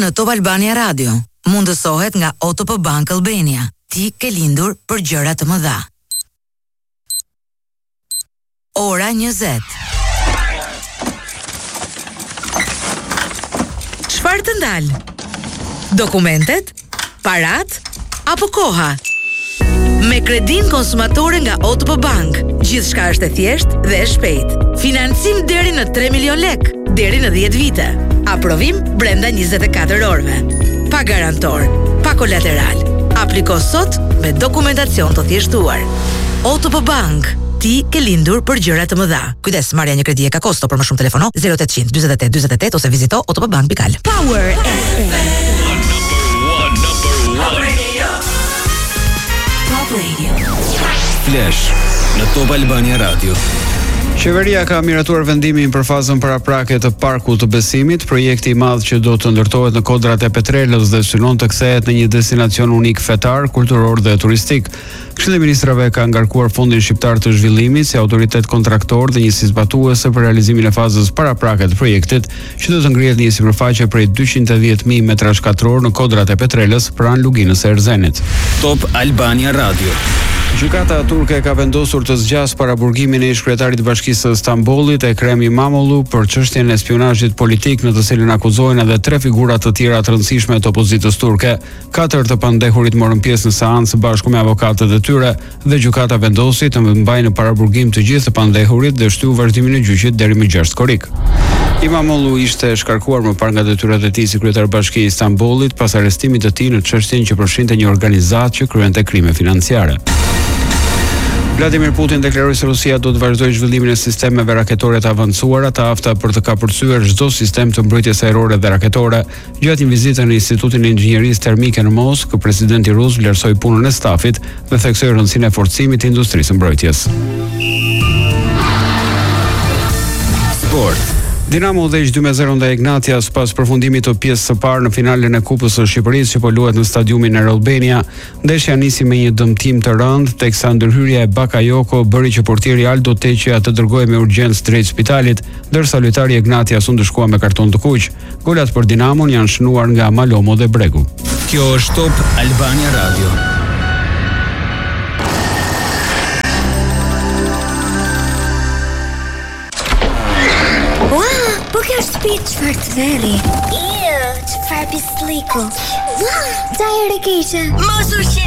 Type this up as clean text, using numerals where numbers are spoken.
në Top Albania Radio. Mundësohet nga OTP Bank Albania. Ti ke lindur për gjëra të mëdha. Ora 20. Çfarë të ndal? Dokumentet, parat apo koha? Me kredin konsumatore nga OTP Bank, gjithçka është e thjeshtë dhe e shpejtë. Financim deri në 3 milion lek, deri në 10 vite. Aprovim brenda 24 orëve. Pa garantor, pa kolateral. Apliko sot me dokumentacion të thjeshtuar. OTP Bank, ti ke lindur për gjëra të mëdha. Kujdes, marrja një kredi e ka kosto, për më shumë telefono 0800 48 48 ose vizito otpbank.al. Power FM. Top Radio. Flash në Top Albania Radio. Qeveria ka miratuar vendimin për fazën paraprake të Parkut të Besimit, projekti I madh që do të ndërtohet në Kodrat e Petrelës dhe synon të kthehet në një destinacion unik fetar, kulturor dhe turistik. Këshilli I Ministrave ka ngarkuar Fondin Shqiptar të Zhvillimit si autoritet kontraktor dhe njësi zbatuese për realizimin e fazës paraprake të projektit, që do të ngrihet një sipërfaqe prej 210.000 metra shkatror në Kodrat e Petrelës pranë luginës së Erzenit. Top Albania Radio. Gjykata turke ka vendosur të zgjasë paraburgimin e ish-kryetarit të Bashkisë së Stambollit, Ekrem İmamoğlu, për çështjen e spionazhit politik në të cilin akuzohen edhe 3 figura të tjera të rëndësishme të opozitës turke. 4 të pandehurit morën pjesë në seancë bashku me avokatët e tyre dhe gjykata vendosi të mbajnë në paraburgim të gjithë të pandehurit dhe shtyu vazhdimin e gjyqit deri më 6 korrik. İmamoğlu ishte shkarkuar më parë nga detyrat e tij si kryetar Bashkia e Stambollit pas arrestimit të tij në çështjen që përfshinte një organizatë që kryente krime financiare. Vladimir Putin deklaroi se Rusia do të vazhdojë zhvillimin e sistemeve raketore të avancuara të afta për të kapërcyer çdo sistem të mbrojtjes ajrore dhe raketore. Gjatë një vizite në Institutin e Inxhinierisë Termike në Moskë, presidenti rus vlerësoi punën e stafit dhe theksoi rëndësinë e forcimit të industrisë së mbrojtjes. Sport. Dinamo udhëheq 2-0 ndaj Ignatias pas përfundimit të pjesës së parë në finalen e Kupës së Shqipërisë që po luhet në stadiumin Air Albania. Ndeshja nisi me një dëmtim të rëndë, teksa ndërhyrja e Bakayoko bëri që portieri Aldo Teqja të dërgohej me urgjencë drejt spitalit, ndërsa lojtari Ignatias u ndëshkua me karton të kuq. Golat për Dinamon janë shënuar nga Malomo dhe Bregu. Kjo është Top Albania Radio. Çfarë të veri? Çfarë pisliku? Tajër e keqe. Mos u